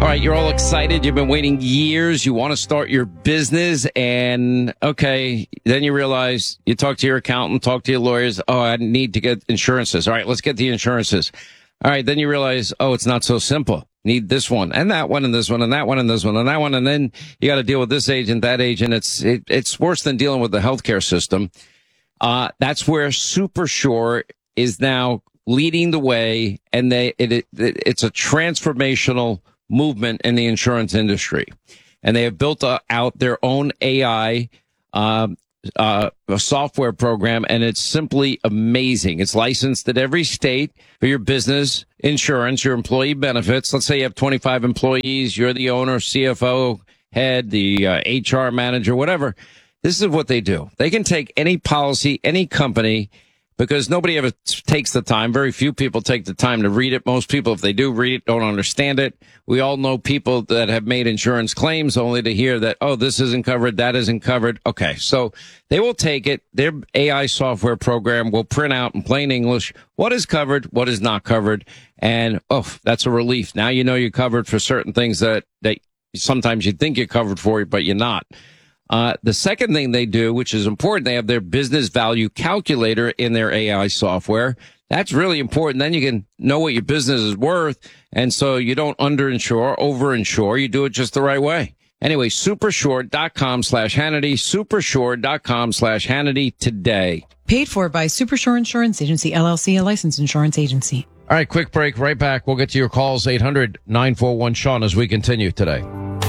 right, you're all excited. You've been waiting years. You want to start your business, and okay, then you realize you talk to your accountant, talk to your lawyers. Oh, I need to get insurances. All right, let's get the insurances. All right, then you realize, oh, it's not so simple. Need this one and that one and this one and that one and this one and that one, and then you got to deal with this agent, that agent. It's worse than dealing with the healthcare system. That's where SuperSure is now leading the way, and it's a transformational movement in the insurance industry. And they have built out their own AI software program, and it's simply amazing. It's licensed at every state for your business insurance, your employee benefits. Let's say you have 25 employees, you're the owner, CFO, head, the HR manager, whatever. This is what they do. They can take any policy, any company, because nobody ever takes the time. Very few people take the time to read it. Most people, if they do read it, don't understand it. We all know people that have made insurance claims only to hear that, oh, this isn't covered, that isn't covered. Okay, so they will take it. Their AI software program will print out in plain English what is covered, what is not covered. And, oh, that's a relief. Now you know you're covered for certain things that sometimes you think you're covered for, but you're not. The second thing they do, which is important, they have their business value calculator in their AI software. That's really important. Then you can know what your business is worth. And so you don't underinsure, overinsure. You do it just the right way. Anyway, supersure.com/Hannity, supersure.com/Hannity today. Paid for by SuperSure Insurance Agency, LLC, a licensed insurance agency. All right, quick break. Right back. We'll get to your calls, 800-941-SEAN, as we continue today.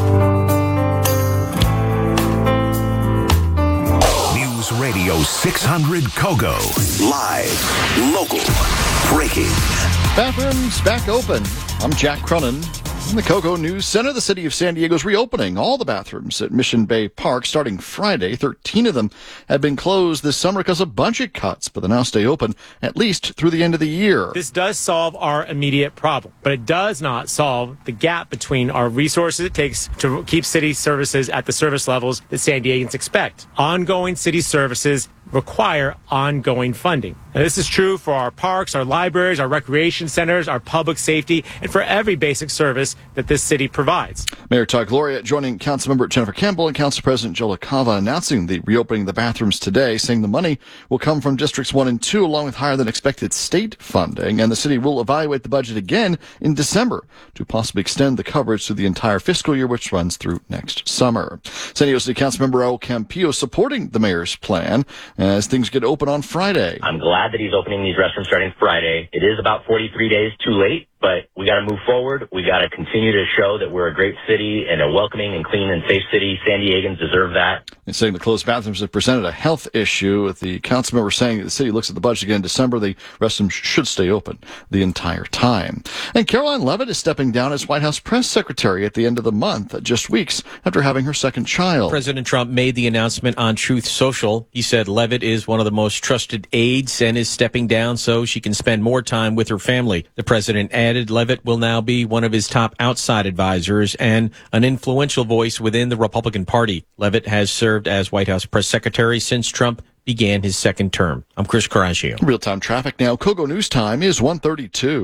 Radio 600 Kogo. Live, local, breaking. Bathrooms back open. I'm Jack Cronin. In the Kogo News Center, the city of San Diego is reopening all the bathrooms at Mission Bay Park starting Friday. 13 of them have been closed this summer because of budget cuts, but they now stay open at least through the end of the year. This does solve our immediate problem, but it does not solve the gap between our resources it takes to keep city services at the service levels that San Diegans expect. Ongoing city services require ongoing funding. And this is true for our parks, our libraries, our recreation centers, our public safety, and for every basic service that this city provides. Mayor Todd Gloria joining Councilmember Jennifer Campbell and Council President Joe LaCava announcing the reopening of the bathrooms today, saying the money will come from Districts 1 and 2 along with higher than expected state funding, and the city will evaluate the budget again in December to possibly extend the coverage to the entire fiscal year, which runs through next summer. San Diego City Councilmember Raul Campillo supporting the mayor's plan as things get open on Friday. I'm glad that he's opening these restrooms starting Friday. It is about 43 days too late, but we got to move forward. We got to continue to show that we're a great city and a welcoming and clean and safe city. San Diegans deserve that. And saying the closed bathrooms have presented a health issue, with the council member saying that the city looks at the budget again in December, the restrooms should stay open the entire time. And Caroline Leavitt is stepping down as White House press secretary at the end of the month, just weeks after having her second child. President Trump made the announcement on Truth Social. He said Leavitt is one of the most trusted aides and is stepping down so she can spend more time with her family. The president added Leavitt will now be one of his top outside advisors and an influential voice within the Republican Party. Leavitt has served as White House press secretary since Trump began his second term. I'm Chris Caraccio. Real-time traffic now. Kogo News Time is 1:32.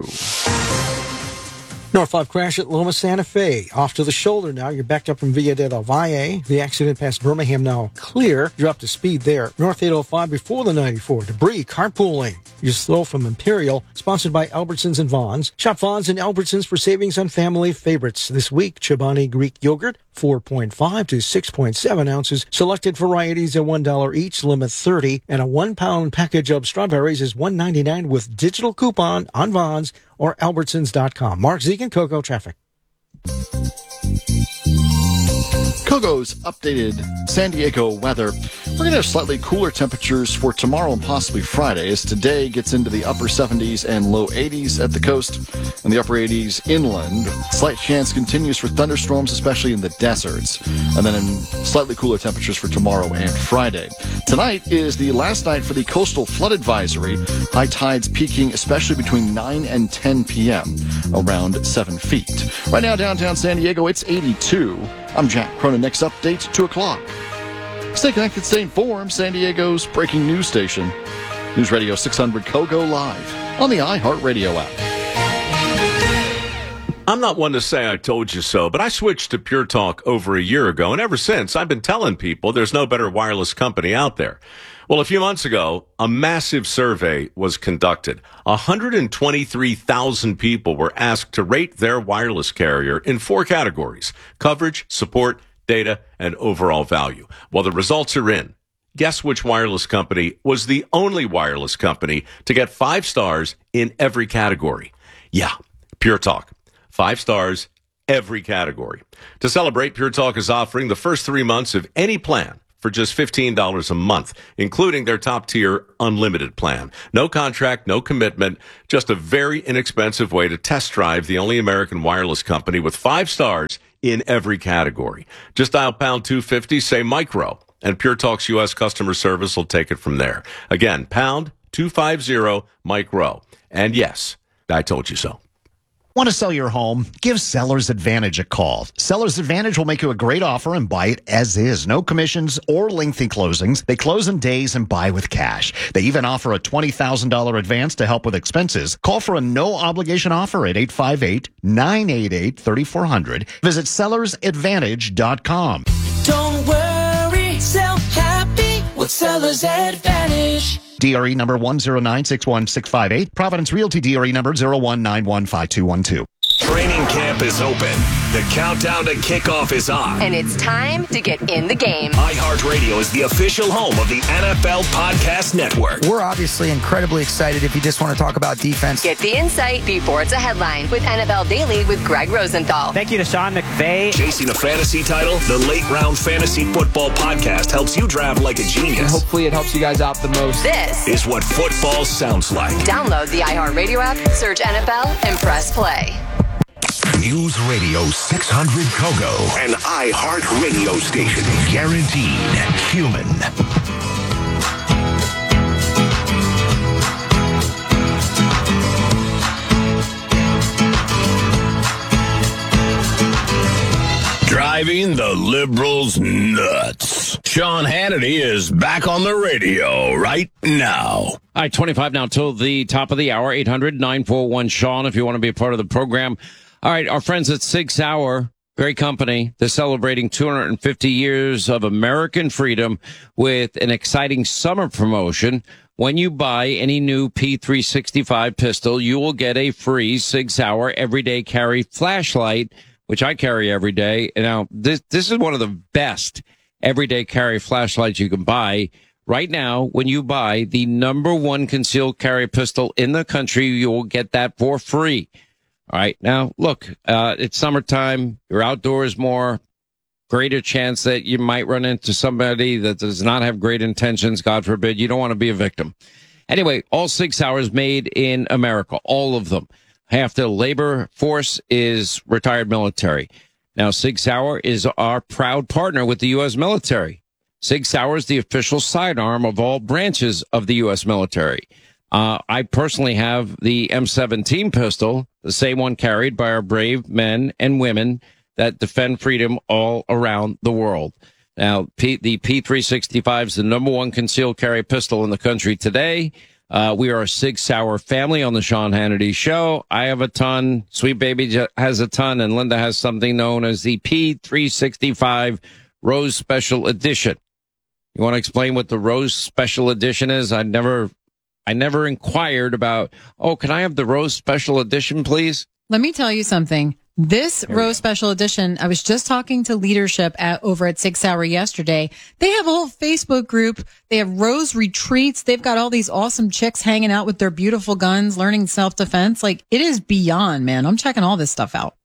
North 5 crash at Loma Santa Fe. Off to the shoulder now. You're backed up from Villa del Valle. The accident past Birmingham now clear. Drop to speed there. North 805 before the 94. Debris carpooling. You're slow from Imperial. Sponsored by Albertsons and Vons. Shop Vons and Albertsons for savings on family favorites. This week, Chobani Greek yogurt, 4.5 to 6.7 ounces. Selected varieties at $1 each, limit 30. And a 1-pound package of strawberries is $1.99 with digital coupon on Vons or Albertsons.com. Mark Zegan, Kogo Traffic. Kogo's updated San Diego weather. We're going to have slightly cooler temperatures for tomorrow and possibly Friday, as today gets into the upper 70s and low 80s at the coast and the upper 80s inland. Slight chance continues for thunderstorms, especially in the deserts. And then in slightly cooler temperatures for tomorrow and Friday. Tonight is the last night for the coastal flood advisory. High tides peaking especially between 9 and 10 p.m., around 7 feet. Right now, downtown San Diego, it's 82. I'm Jack Cronin. Next update, 2 o'clock. Stay connected, stay informed. San Diego's breaking news station. News Radio 600 Kogo live on the iHeartRadio app. I'm not one to say I told you so, but I switched to Pure Talk over a year ago, and ever since, I've been telling people there's no better wireless company out there. Well, a few months ago, a massive survey was conducted. 123,000 people were asked to rate their wireless carrier in 4 categories: coverage, support, data, and overall value. Well, the results are in. Guess which wireless company was the only wireless company to get 5 stars in every category? Yeah, Pure Talk. 5 stars, every category. To celebrate, Pure Talk is offering the first 3 months of any plan for just $15 a month, including their top-tier unlimited plan. No contract, no commitment, just a very inexpensive way to test drive the only American wireless company with 5 stars in every category. Just dial pound 250, say micro, and Pure Talk's U.S. customer service will take it from there. Again, pound 250 micro. And yes, I told you so. Want to sell your home? Give Sellers Advantage a call. Sellers Advantage will make you a great offer and buy it as is. No commissions or lengthy closings. They close in days and buy with cash. They even offer a $20,000 advance to help with expenses. Call for a no-obligation offer at 858-988-3400. Visit sellersadvantage.com. Don't worry, sell happy with Sellers Advantage. DRE number 1096165. Providence Realty DRE number 01915212. Training camp is open. The countdown to kickoff is on. And it's time to get in the game. iHeartRadio is the official home of the NFL Podcast Network. We're obviously incredibly excited if you just want to talk about defense. Get the insight before it's a headline with NFL Daily with Greg Rosenthal. Thank you to Sean McVay. Chasing a fantasy title, the Late Round Fantasy Football Podcast helps you draft like a genius. And hopefully it helps you guys out the most. This is what football sounds like. Download the iHeartRadio app, search NFL, and press play. News Radio 600 Kogo, an iHeart radio station. Guaranteed human. Driving the liberals nuts. Sean Hannity is back on the radio right now. All right, 25 now till the top of the hour, 800-941-SEAN if you want to be a part of the program. All right, our friends at Sig Sauer, great company. They're celebrating 250 years of American freedom with an exciting summer promotion. When you buy any new P365 pistol, you will get a free Sig Sauer everyday carry flashlight, which I carry every day. And now, this is one of the best everyday carry flashlights you can buy. Right now, when you buy the #1 concealed carry pistol in the country, you will get that for free. All right. Now, look, it's summertime. You're outdoors more. Greater chance that you might run into somebody that does not have great intentions. God forbid. You don't want to be a victim. Anyway, all Sig Sauers made in America. All of them. Half the labor force is retired military. Now, Sig Sauer is our proud partner with the U.S. military. Sig Sauer is the official sidearm of all branches of the U.S. military. I personally have the M17 pistol, the same one carried by our brave men and women that defend freedom all around the world. Now, the P365 is the #1 concealed carry pistol in the country today. We are a Sig Sauer family on the Sean Hannity Show. I have a ton, Sweet Baby has a ton, and Linda has something known as the P365 Rose Special Edition. You want to explain what the Rose Special Edition is? I never inquired about, can I have the Rose Special Edition, please? Let me tell you something. This Rose Special Edition, I was just talking to leadership over at Sig Sauer yesterday. They have a whole Facebook group. They have Rose retreats. They've got all these awesome chicks hanging out with their beautiful guns, learning self-defense. Like, it is beyond, man. I'm checking all this stuff out.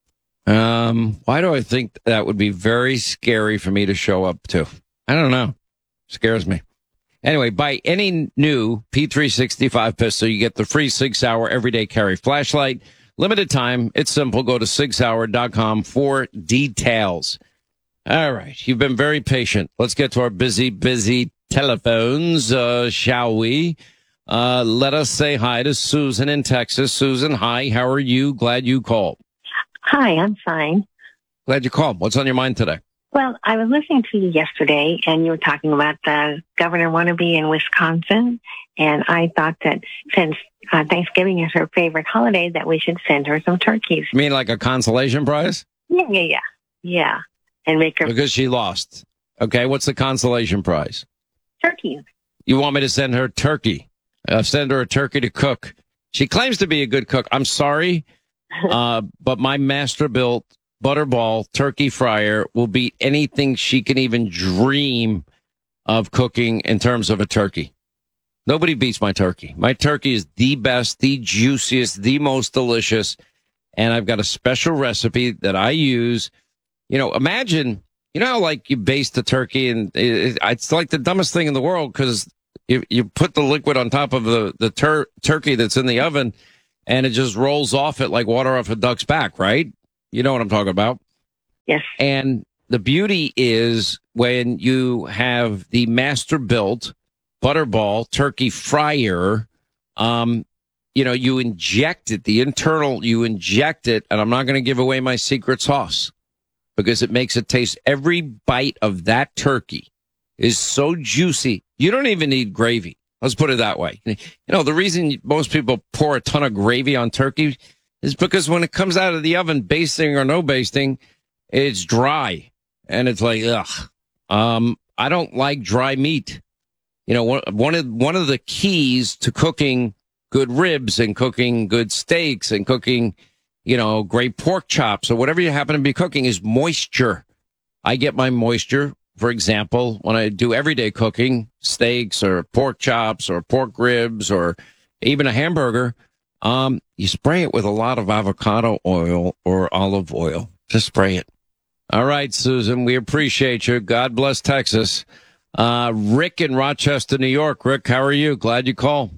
Why do I think that would be very scary for me to show up to? I don't know. Scares me. Anyway, buy any new P365 pistol, you get the free Sig Sauer everyday carry flashlight. Limited time. It's simple. Go to sigsauer.com for details. All right. You've been very patient. Let's get to our busy telephones, shall we? Let us say hi to Susan in Texas. Susan, hi. How are you? Glad you called. Hi, I'm fine. Glad you called. What's on your mind today? Well, I was listening to you yesterday, and you were talking about the governor wannabe in Wisconsin, and I thought that since Thanksgiving is her favorite holiday, that we should send her some turkeys. You mean like a consolation prize? Yeah. And make her Because she lost. Okay, what's the consolation prize? turkeys. You want me to send her turkey? Send her a turkey to cook. She claims to be a good cook. I'm sorry, but my master-built Butterball turkey fryer will beat anything she can even dream of cooking in terms of a turkey. Nobody beats my turkey. My turkey is the best, the juiciest, the most delicious, and I've got a special recipe that I use. Imagine, how like you baste the turkey, and it's like the dumbest thing in the world because you put the liquid on top of the turkey that's in the oven, and it just rolls off it like water off a duck's back, right? You know what I'm talking about? Yes. And the beauty is when you have the master-built Butterball turkey fryer, you inject it, you inject it, and I'm not going to give away my secret sauce because it makes it taste, every bite of that turkey is so juicy. You don't even need gravy. Let's put it that way. The reason most people pour a ton of gravy on turkey is because when it comes out of the oven, basting or no basting, it's dry. And it's like, ugh. I don't like dry meat. One of the keys to cooking good ribs and cooking good steaks and cooking, great pork chops or whatever you happen to be cooking is moisture. I get my moisture, for example, when I do everyday cooking, steaks or pork chops or pork ribs or even a hamburger, you spray it with a lot of avocado oil or olive oil. Just spray it. All right, Susan, we appreciate you. God bless Texas. Rick in Rochester, New York. Rick, how are you? Glad you called.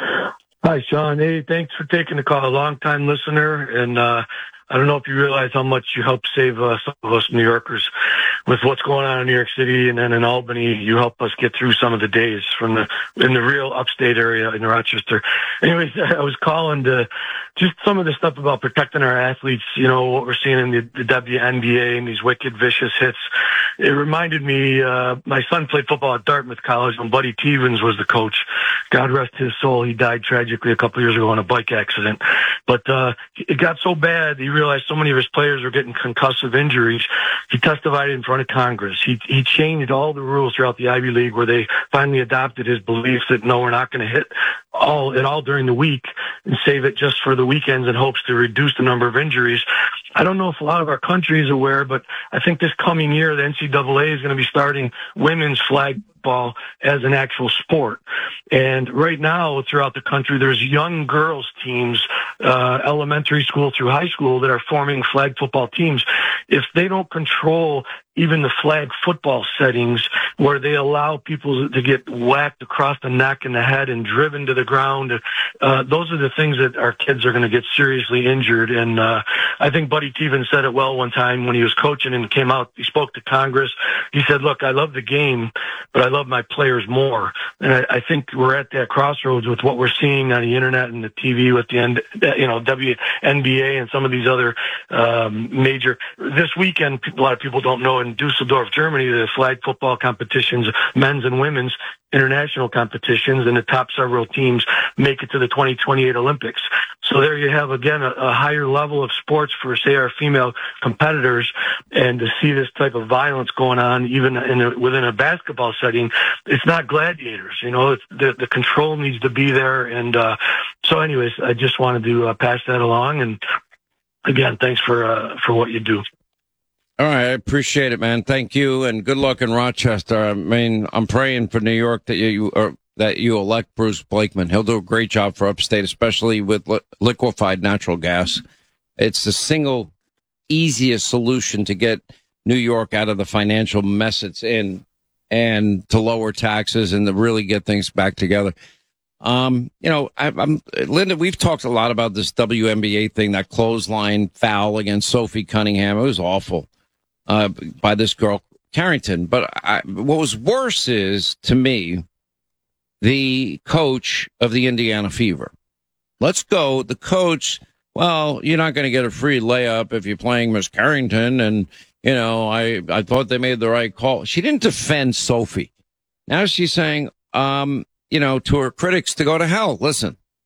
Hi, Sean. Hey, thanks for taking the call. A long-time listener, and I don't know if you realize how much you help save some of us New Yorkers with what's going on in New York City and then in Albany. You help us get through some of the days in the real upstate area in Rochester. Anyways, I was calling to just some of the stuff about protecting our athletes, what we're seeing in the WNBA and these wicked, vicious hits. It reminded me, my son played football at Dartmouth College when Buddy Stevens was the coach. God rest his soul. He died tragically a couple of years ago in a bike accident. But it got so bad, he realized so many of his players were getting concussive injuries. He testified in front of Congress. He changed all the rules throughout the Ivy League where they finally adopted his beliefs that, no, we're not going to hit all during the week and save it just for the weekends in hopes to reduce the number of injuries. I don't know if a lot of our country is aware, but I think this coming year, the NCAA is going to be starting women's flag football as an actual sport. And right now, throughout the country, there's young girls teams, elementary school through high school, that are forming flag football teams. If they don't control even the flag football settings where they allow people to get whacked across the neck and the head and driven to the ground, those are the things that our kids are going to get seriously injured. And I think Buddy Stevens said it well one time when he was coaching and came out, he spoke to Congress. He said, look, I love the game, but I love my players more. And I think we're at that crossroads with what we're seeing on the internet and the TV with the WNBA and some of these other major. This weekend, a lot of people don't know, in Dusseldorf, Germany, the flag football competitions, men's and women's international competitions, and the top several teams make it to the 2028 Olympics. So there you have, again, a higher level of sports for, say, our female competitors, and to see this type of violence going on, even within a basketball setting, it's not gladiators. The control needs to be there. And so anyways, I just wanted to pass that along. And again, thanks for what you do. All right, I appreciate it, man. Thank you, and good luck in Rochester. I mean, I'm praying for New York that you elect Bruce Blakeman. He'll do a great job for upstate, especially with liquefied natural gas. It's the single easiest solution to get New York out of the financial mess it's in, and to lower taxes and to really get things back together. Linda, we've talked a lot about this WNBA thing, that clothesline foul against Sophie Cunningham. It was awful. By this girl, Carrington. But what was worse is, to me, the coach of the Indiana Fever. Let's go. The coach, well, you're not going to get a free layup if you're playing Miss Carrington. And, I thought they made the right call. She didn't defend Sophie. Now she's saying, to her critics to go to hell. Listen,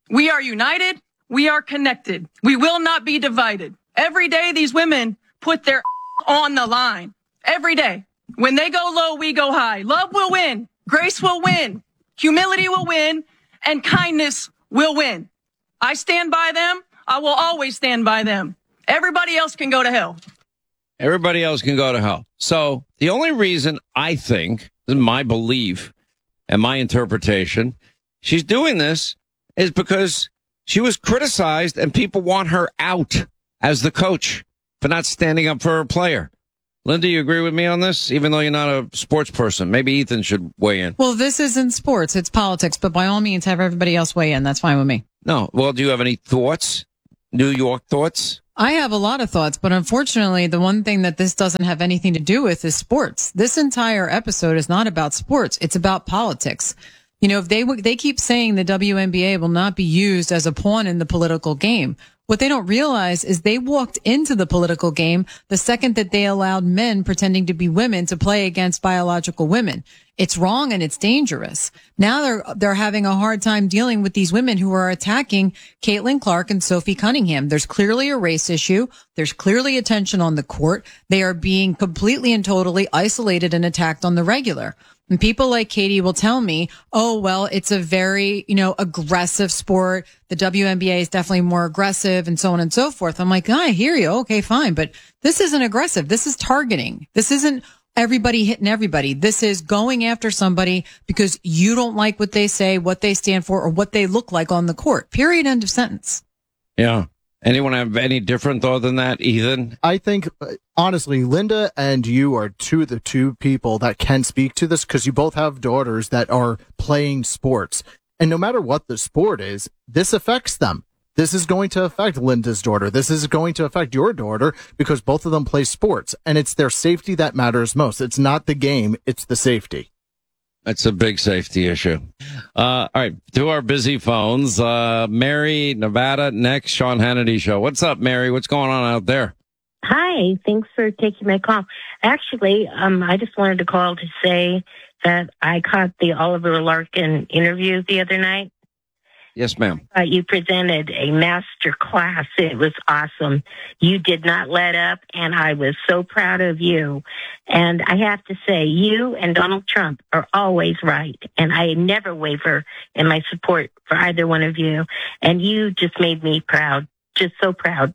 We are united. We are connected. We will not be divided. Every day, these women put their on the line. Every day. When they go low, we go high. Love will win. Grace will win. Humility will win. And kindness will win. I stand by them. I will always stand by them. Everybody else can go to hell. Everybody else can go to hell. So the only reason I think, in my belief and my interpretation, she's doing this is because she was criticized and people want her out as the coach for not standing up for her player. Linda, you agree with me on this, even though you're not a sports person? Maybe Ethan should weigh in. Well, this isn't sports. It's politics. But by all means, have everybody else weigh in. That's fine with me. No. Well, do you have any thoughts? New York thoughts? I have a lot of thoughts, but unfortunately, the one thing that this doesn't have anything to do with is sports. This entire episode is not about sports. It's about politics. You know, if they keep saying the WNBA will not be used as a pawn in the political game. What they don't realize is they walked into the political game the second that they allowed men pretending to be women to play against biological women. It's wrong and it's dangerous. Now they're having a hard time dealing with these women who are attacking Caitlin Clark and Sophie Cunningham. There's clearly a race issue. There's clearly a tension on the court. They are being completely and totally isolated and attacked on the regular. And people like Katie will tell me, oh, well, it's a very, aggressive sport. The WNBA is definitely more aggressive and so on and so forth. I'm like, I hear you. Okay, fine. But this isn't aggressive. This is targeting. This isn't everybody hitting everybody. This is going after somebody because you don't like what they say, what they stand for, or what they look like on the court. Period. End of sentence. Yeah. Anyone have any different thought than that, Ethan? I think, honestly, Linda and you are the two people that can speak to this because you both have daughters that are playing sports. And no matter what the sport is, this affects them. This is going to affect Linda's daughter. This is going to affect your daughter because both of them play sports. And it's their safety that matters most. It's not the game, it's the safety. That's a big safety issue. All right, to our busy phones. Mary, Nevada, next, Sean Hannity Show. What's up, Mary? What's going on out there? Hi, thanks for taking my call. Actually, I just wanted to call to say that I caught the Oliver Larkin interview the other night. Yes, ma'am. You presented a master class. It was awesome. You did not let up, and I was so proud of you. And I have to say, you and Donald Trump are always right, and I never waver in my support for either one of you. And you just made me proud, just so proud.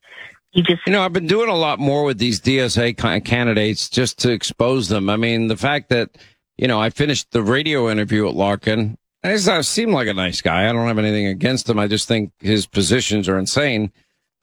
I've been doing a lot more with these DSA candidates just to expose them. I mean, the fact that, I finished the radio interview at Larkin. I seem like a nice guy. I don't have anything against him. I just think his positions are insane.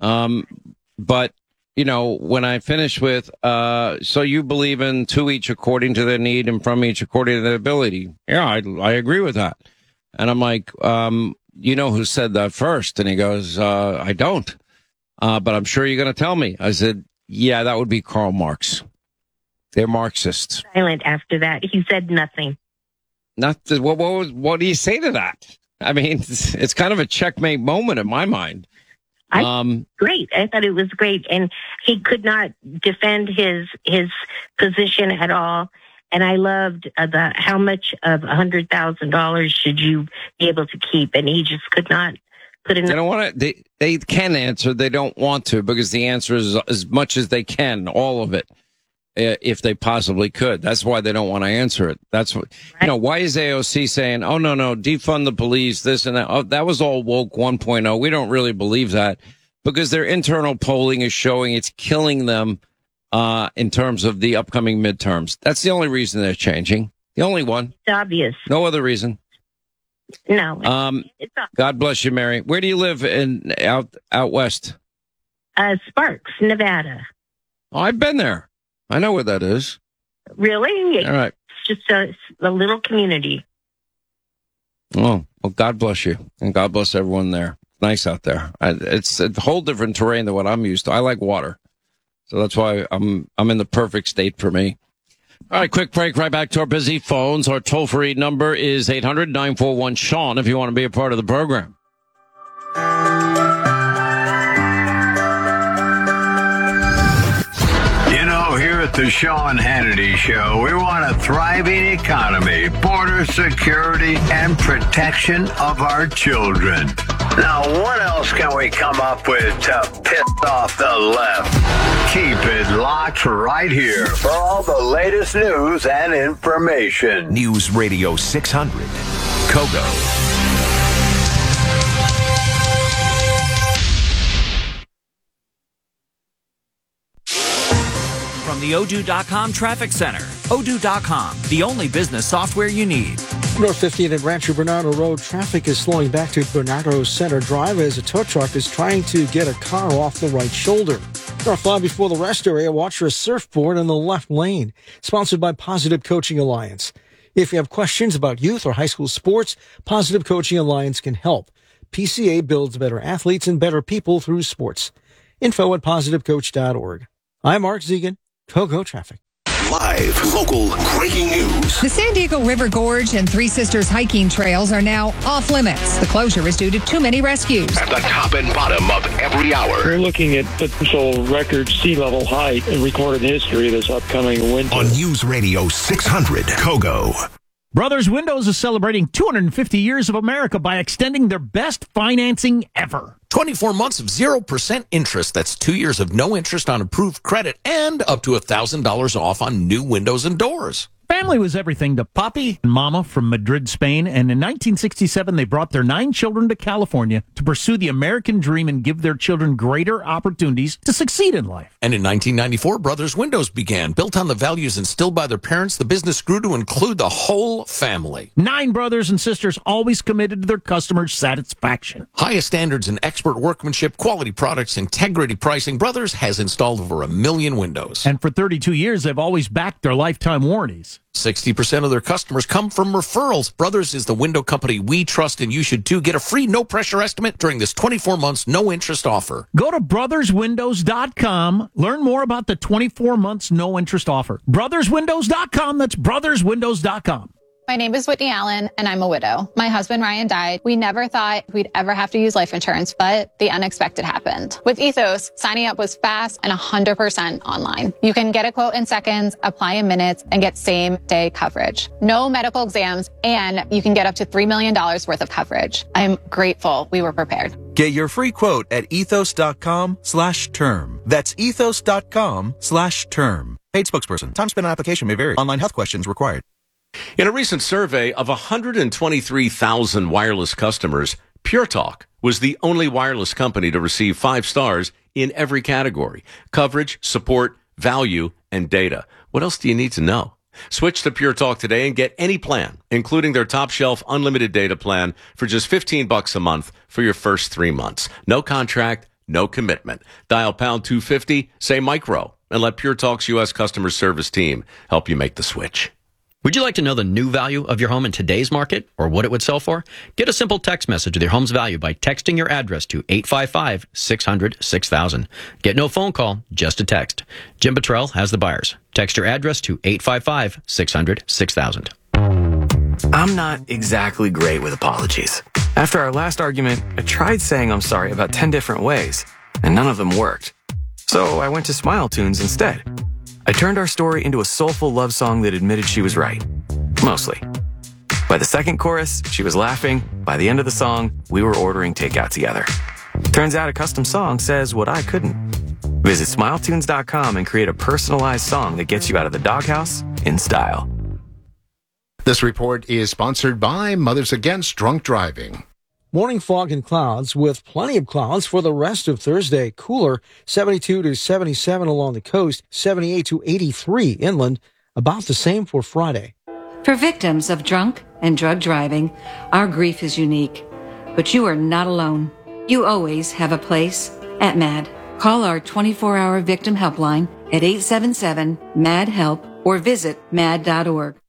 But, when I finish with, so you believe in to each according to their need and from each according to their ability. Yeah, I agree with that. And I'm like, who said that first? And he goes, I don't. But I'm sure you're going to tell me. I said, yeah, that would be Karl Marx. They're Marxists. Silent after that. He said nothing. What do you say to that? I mean, it's kind of a checkmate moment in my mind. Great. I thought it was great. And he could not defend his position at all. And I loved how much of $100,000 should you be able to keep? And he just could not put in. They don't want to. They can answer. They don't want to because the answer is as much as they can, all of it. If they possibly could. That's why they don't want to answer it. That's what, why is AOC saying, oh, no, defund the police, this and that. Oh, that was all woke 1.0. We don't really believe that because their internal polling is showing it's killing them in terms of the upcoming midterms. That's the only reason they're changing. The only one. It's obvious. No other reason. No. It's God bless you, Mary. Where do you live out west? Sparks, Nevada. Oh, I've been there. I know where that is. Really? All right. It's just a little community. Oh, well, God bless you. And God bless everyone there. Nice out there. It's a whole different terrain than what I'm used to. I like water. So that's why I'm in the perfect state for me. All right, quick break. Right back to our busy phones. Our toll-free number is 800-941-SEAN if you want to be a part of the program. Here at the Sean Hannity Show, we want a thriving economy, border security, and protection of our children. Now, what else can we come up with to piss off the left? Keep it locked right here for all the latest news and information. News Radio 600, Kogo. From the Odoo.com Traffic Center. Odoo.com, the only business software you need. North 15 at Rancho Bernardo Road, traffic is slowing back to Bernardo Center Drive as a tow truck is trying to get a car off the right shoulder. North 5 before the rest area, watch for a surfboard in the left lane. Sponsored by Positive Coaching Alliance. If you have questions about youth or high school sports, Positive Coaching Alliance can help. PCA builds better athletes and better people through sports. Info at positivecoach.org. I'm Mark Zegan. Kogo Traffic. Live, local, breaking news. The San Diego River Gorge and Three Sisters hiking trails are now off limits. The closure is due to too many rescues. At the top and bottom of every hour. We're looking at potential record sea level height in recorded history this upcoming winter. On News Radio 600, Kogo. Brothers Windows is celebrating 250 years of America by extending their best financing ever. 24 months of 0% interest. That's 2 years of no interest on approved credit and up to $1,000 off on new windows and doors. Family was everything to Papi and Mama from Madrid, Spain, and in 1967 they brought their 9 children to California to pursue the American dream and give their children greater opportunities to succeed in life. And in 1994, Brothers Windows began. Built on the values instilled by their parents, the business grew to include the whole family. 9 brothers and sisters always committed to their customers' satisfaction. Highest standards in expert workmanship, quality products, integrity pricing. Brothers has installed over 1 million windows. And for 32 years, they've always backed their lifetime warranties. 60% of their customers come from referrals. Brothers is the window company we trust, and you should too. Get a free no-pressure estimate during this 24 months no-interest offer. Go to brotherswindows.com. Learn more about the 24 months no-interest offer. Brotherswindows.com. That's brotherswindows.com. My name is Whitney Allen, and I'm a widow. My husband, Ryan, died. We never thought we'd ever have to use life insurance, but the unexpected happened. With Ethos, signing up was fast and 100% online. You can get a quote in seconds, apply in minutes, and get same-day coverage. No medical exams, and you can get up to $3 million worth of coverage. I'm grateful we were prepared. Get your free quote at ethos.com/term. That's ethos.com/term. Paid spokesperson. Time spent on application may vary. Online health questions required. In a recent survey of 123,000 wireless customers, Pure Talk was the only wireless company to receive 5 stars in every category: coverage, support, value, and data. What else do you need to know? Switch to Pure Talk today and get any plan, including their top shelf unlimited data plan for just $15 a month for your first 3 months. No contract, no commitment. Dial pound 250, say micro, and let Pure Talk's U.S. customer service team help you make the switch. Would you like to know the new value of your home in today's market or what it would sell for? Get a simple text message with your home's value by texting your address to 855-600-6000. Get no phone call, just a text. Jim Buttrell has the buyers. Text your address to 855-600-6000. I'm not exactly great with apologies. After our last argument, I tried saying I'm sorry about 10 different ways, and none of them worked. So I went to Smile Tunes instead. I turned our story into a soulful love song that admitted she was right. Mostly. By the second chorus, she was laughing. By the end of the song, we were ordering takeout together. Turns out a custom song says what I couldn't. Visit SmileTunes.com and create a personalized song that gets you out of the doghouse in style. This report is sponsored by Mothers Against Drunk Driving. Morning fog and clouds with plenty of clouds for the rest of Thursday. Cooler 72 to 77 along the coast, 78 to 83 inland. About the same for Friday. For victims of drunk and drug driving, our grief is unique. But you are not alone. You always have a place at MAD. Call our 24-hour victim helpline at 877-MAD-HELP or visit mad.org.